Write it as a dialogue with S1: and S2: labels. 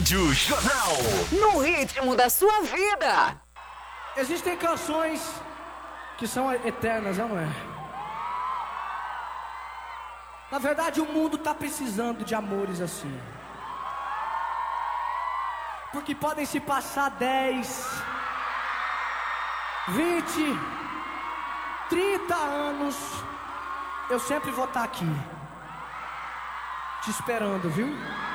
S1: Rádio Jornal.
S2: No ritmo da sua vida.
S3: Existem canções que são eternas, não é? Na verdade, o mundo tá precisando de amores assim. Porque podem se passar 10, 20, 30 anos, eu sempre vou estar aqui, te esperando, viu?